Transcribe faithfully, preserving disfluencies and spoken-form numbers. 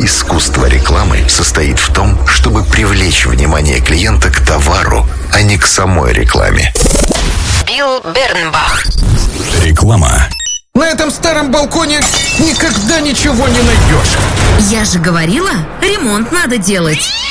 искусство рекламы состоит в том, чтобы привлечь внимание клиента к товару, а не к самой рекламе. Билл Бернбах. Реклама. На этом старом балконе никогда ничего не найдешь. Я же говорила, ремонт надо делать.